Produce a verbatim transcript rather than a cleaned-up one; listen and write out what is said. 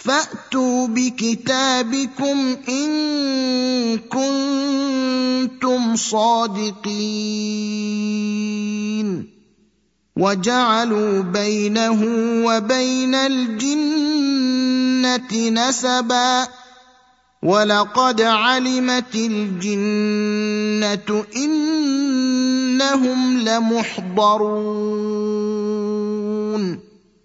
فأتوا بكتابكم إن كنتم صادقين وجعلوا بينه وبين الجنة نسبا ولقد علمت الجنة إنهم لمحضرون